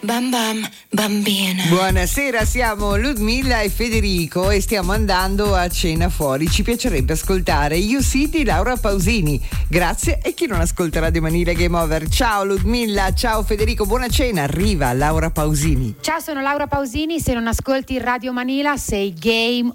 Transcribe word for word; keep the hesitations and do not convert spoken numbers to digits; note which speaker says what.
Speaker 1: Bam bam, bambina.
Speaker 2: Buonasera, siamo Ludmilla e Federico e stiamo andando a cena fuori. Ci piacerebbe ascoltare You See di Laura Pausini. Grazie, e chi non ascolterà The Manila Game Over. Ciao Ludmilla, ciao Federico, buona cena. Arriva Laura Pausini.
Speaker 3: Ciao, sono Laura Pausini. Se non ascolti Radio Manila sei game